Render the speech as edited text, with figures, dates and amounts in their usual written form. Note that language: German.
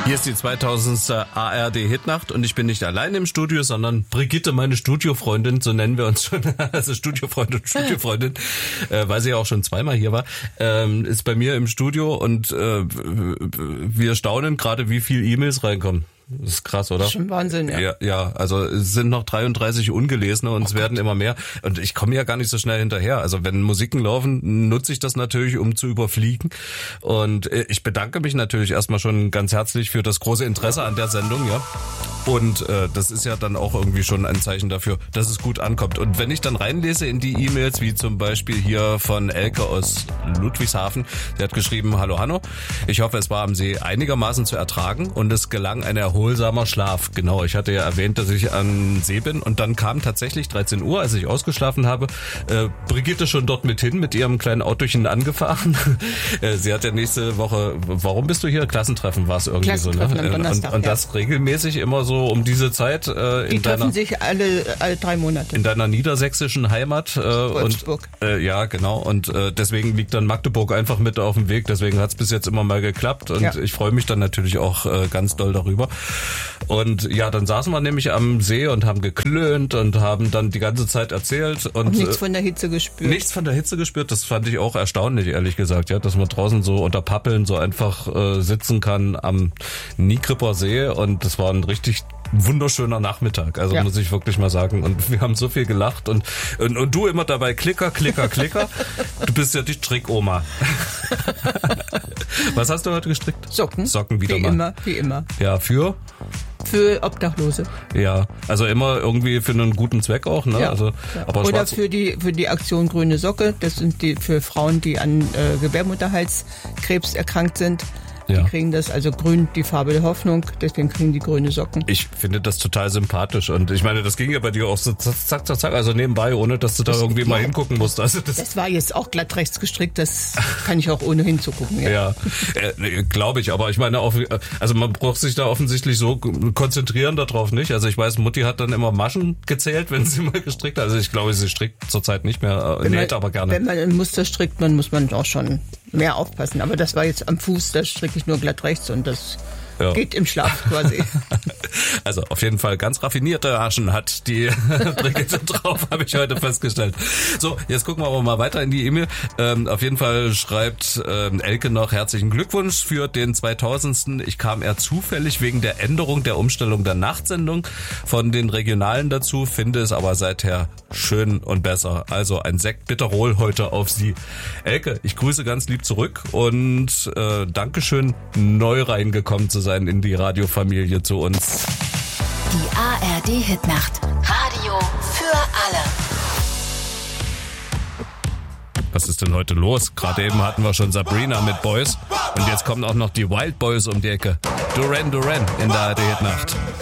Hier ist die 2000. ARD-Hitnacht und ich bin nicht allein im Studio, sondern Brigitte, meine Studiofreundin, so nennen wir uns schon, also Studiofreund und Studiofreundin, weil sie ja auch schon zweimal hier war, ist bei mir im Studio und wir staunen gerade, wie viel E-Mails reinkommen. Das ist krass, oder? Schon Wahnsinn, ja. Ja, also es sind noch 33 ungelesene und es werden immer mehr. Und ich komme ja gar nicht so schnell hinterher. Also wenn Musiken laufen, nutze ich das natürlich, um zu überfliegen. Und ich bedanke mich natürlich erstmal schon ganz herzlich für das große Interesse an der Sendung, ja. Und das ist ja dann auch irgendwie schon ein Zeichen dafür, dass es gut ankommt. Und wenn ich dann reinlese in die E-Mails, wie zum Beispiel hier von Elke aus Ludwigshafen, sie hat geschrieben, hallo Hanno, ich hoffe, es war am See einigermaßen zu ertragen und es gelang ein erholsamer Schlaf. Genau, ich hatte ja erwähnt, dass ich am See bin und dann kam tatsächlich 13 Uhr, als ich ausgeschlafen habe, Brigitte schon dort mit hin, mit ihrem kleinen Autochen angefahren. Sie hat ja nächste Woche, warum bist du hier? Klassentreffen war es irgendwie so, ne? Und das regelmäßig immer so um diese Zeit die treffen sich alle 3 Monate. In deiner niedersächsischen Heimat. Würzburg. Ja, genau. Und deswegen liegt dann Magdeburg einfach mit auf dem Weg. Deswegen hat es bis jetzt immer mal geklappt. Und ich freue mich dann natürlich auch ganz doll darüber. Und ja, dann saßen wir nämlich am See und haben geklönt und haben dann die ganze Zeit erzählt. Und nichts von der Hitze gespürt. Nichts von der Hitze gespürt. Das fand ich auch erstaunlich, ehrlich gesagt. Ja, dass man draußen so unter Pappeln so einfach sitzen kann am Niekripper See. Und das war ein richtig wunderschöner Nachmittag, also muss ich wirklich mal sagen. Und wir haben so viel gelacht und du immer dabei Klicker. Du bist ja die Strickoma. Was hast du heute gestrickt? Socken wieder mal. Wie immer. Ja, für Obdachlose. Ja, also immer irgendwie für einen guten Zweck auch, ne? Ja, also, aber oder für die Aktion Grüne Socke, das sind die für Frauen, die an Gebärmutterhalskrebs erkrankt sind. Die kriegen das, also grün, die Farbe der Hoffnung, deswegen kriegen die grüne Socken. Ich finde das total sympathisch und ich meine, das ging ja bei dir auch so zack, also nebenbei, ohne dass du da irgendwie mal hingucken musst. Also das war jetzt auch glatt rechts gestrickt, das kann ich auch ohne hinzugucken. Ja, glaube ich, aber ich meine, also man braucht sich da offensichtlich so konzentrieren darauf nicht. Also ich weiß, Mutti hat dann immer Maschen gezählt, wenn sie mal gestrickt hat. Also ich glaube, sie strickt zurzeit nicht mehr, näht aber gerne. Wenn man ein Muster strickt, dann muss man auch schon mehr aufpassen. Aber das war jetzt am Fuß, da stricke ich nur glatt rechts und das geht im Schlaf quasi. Also auf jeden Fall ganz raffinierte Aschen hat die Brigitte drauf, habe ich heute festgestellt. So, jetzt gucken wir aber mal weiter in die E-Mail. Auf jeden Fall schreibt Elke noch herzlichen Glückwunsch für den 2000. Ich kam eher zufällig wegen der Änderung der Umstellung der Nachtsendung von den Regionalen dazu, finde es aber seither schön und besser. Also ein Sekt Bitterol heute auf Sie. Elke, ich grüße ganz lieb zurück und Dankeschön, neu reingekommen zu sein in die Radiofamilie zu uns. Die ARD-Hitnacht. Radio für alle. Was ist denn heute los? Gerade eben hatten wir schon Sabrina mit Boys und jetzt kommen auch noch die Wild Boys um die Ecke. Duran Duran in der ARD-Hitnacht.